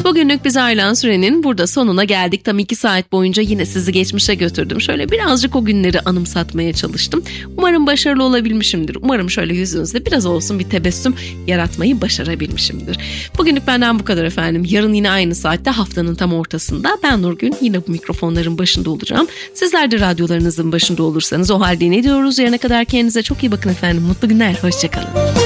Bugünlük biz ayrılan sürenin burada sonuna geldik. Tam 2 saat boyunca yine sizi geçmişe götürdüm. Şöyle birazcık o günleri anımsatmaya çalıştım. Umarım başarılı olabilmişimdir. Umarım şöyle yüzünüzde biraz olsun bir tebessüm yaratmayı başarabilmişimdir. Bugünlük benden bu kadar efendim. Yarın yine aynı saatte, haftanın tam ortasında ben Nurgün yine bu mikrofonların başında olacağım. Sizler de radyolarınızın başında olursanız o halde ne diyoruz? Yarına kadar kendinize çok iyi bakın efendim. Mutlu günler. Hoşçakalın.